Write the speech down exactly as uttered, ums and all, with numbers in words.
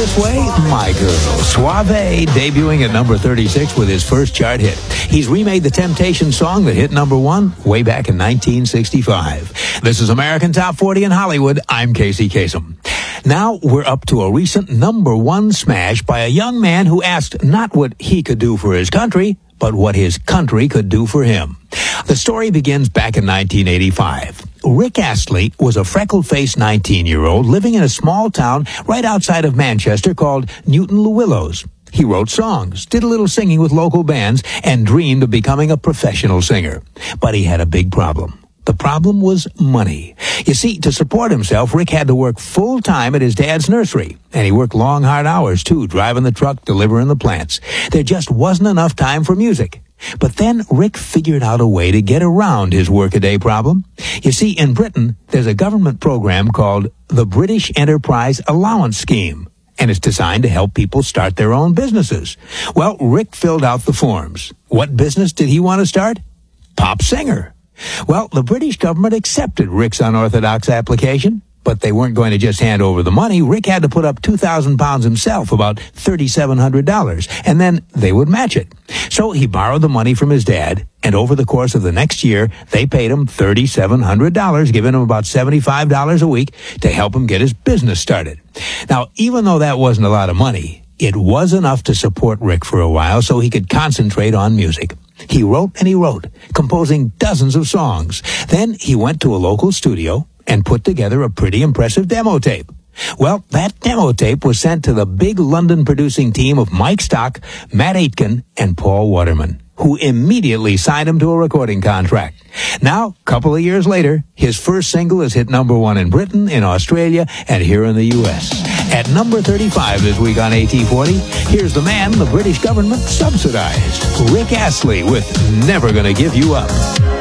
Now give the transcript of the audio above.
this way? My Girl. Suave debuting at number thirty-six with his first chart hit. He's remade the Temptation song that hit number one way back in nineteen sixty-five. This is American Top forty in Hollywood. I'm Casey Kasem. Now we're up to a recent number one smash by a young man who asked not what he could do for his country, but what his country could do for him. The story begins back in nineteen eighty-five. Rick Astley was a freckle-faced nineteen-year-old living in a small town right outside of Manchester called Newton-le-Willows. He wrote songs, did a little singing with local bands, and dreamed of becoming a professional singer. But he had a big problem. The problem was money. You see, to support himself, Rick had to work full-time at his dad's nursery. And he worked long, hard hours, too, driving the truck, delivering the plants. There just wasn't enough time for music. But then Rick figured out a way to get around his workaday problem. You see, in Britain, there's a government program called the British Enterprise Allowance Scheme. And it's designed to help people start their own businesses. Well, Rick filled out the forms. What business did he want to start? Pop singer. Well, the British government accepted Rick's unorthodox application, but they weren't going to just hand over the money. Rick had to put up two thousand pounds himself, about three thousand seven hundred dollars, and then they would match it. So he borrowed the money from his dad, and over the course of the next year, they paid him three thousand seven hundred dollars, giving him about seventy-five dollars a week to help him get his business started. Now, even though that wasn't a lot of money, it was enough to support Rick for a while so he could concentrate on music. He wrote and he wrote, composing dozens of songs. Then he went to a local studio and put together a pretty impressive demo tape. Well, that demo tape was sent to the big London producing team of Mike Stock, Matt Aitken, and Paul Waterman, who immediately signed him to a recording contract. Now, a couple of years later, his first single has hit number one in Britain, in Australia, and here in the U S At number thirty-five this week on A T forty, here's the man the British government subsidized, Rick Astley with Never Gonna Give You Up.